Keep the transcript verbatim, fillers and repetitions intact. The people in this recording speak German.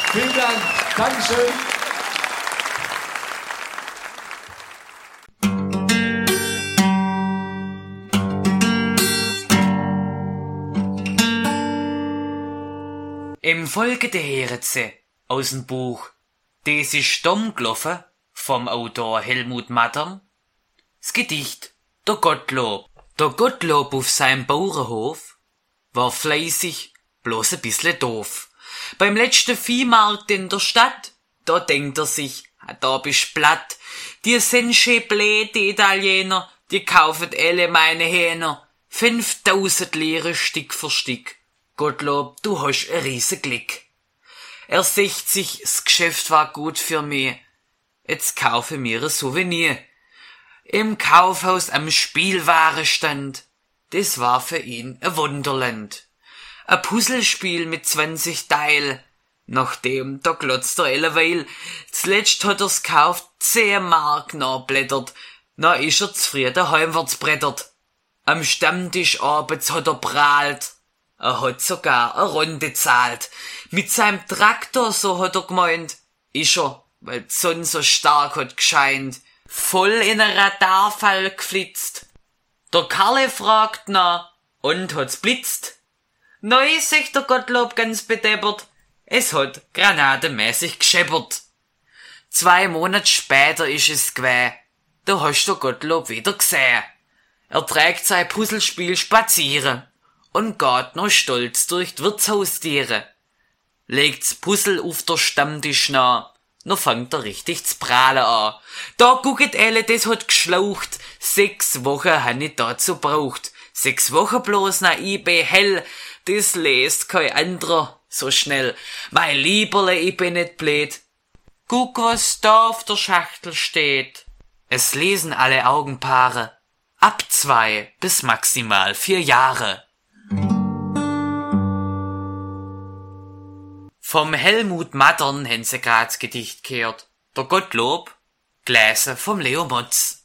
Vielen Dank. Dankeschön. Im Folge der Heretze aus dem Buch Des ist dumm gelaufen vom Autor Helmut Mattern, das Gedicht Der Gottlob. Der Gottlob auf seinem Bauernhof war fleißig, bloß ein bissle doof. Beim letzten Viehmarkt in der Stadt, da denkt er sich, da bist platt. Die sind schön blöd, die Italiener, die kaufen alle meine Hähner. Fünftausend Lire Stück für Stück. Gottlob, du hast ein riesen Glück. Er sagt sich, das Geschäft war gut für mich. Jetzt kaufe mir ein Souvenir. Im Kaufhaus am Spielwarenstand, das war für ihn ein Wunderland. Ein Puzzlespiel mit zwanzig Teil, nachdem der glotzt er alleweil. Zuletzt hat er's gekauft, zehn Mark nachblättert, na ist er zufrieden heimwärts brettert. Am Stammtisch abends hat er prahlt, er hat sogar eine Runde zahlt. Mit seinem Traktor, so hat er gemeint, ist er, weil die Sonne so stark hat gescheint, voll in einen Radarfall geflitzt. Der Karle fragt na, und hat's blitzt? Neu, sagt der Gottlob ganz bedeppert, es hat granatenmäßig gescheppert. Zwei Monate später ist es gewesen, da hast der Gottlob wieder gesehen. Er trägt sein Puzzlespiel spazieren und geht noch stolz durch die Wirtshaustiere. Legt's Puzzle auf der Stammtisch nah, noch fängt er richtig zu prahlen an. Da gucket alle, das hat geschlaucht, sechs Wochen han ich dazu braucht. Sechs Wochen bloß nach I B hell, das lest kein anderer so schnell. Mein Lieberle, ich bin nicht blöd. Guck, was da auf der Schachtel steht. Es lesen alle Augenpaare. Ab zwei bis maximal vier Jahre. Vom Helmut Mattern haben sie grad das Gedicht gehört. Der Gottlob, gelesen vom Leo Motz.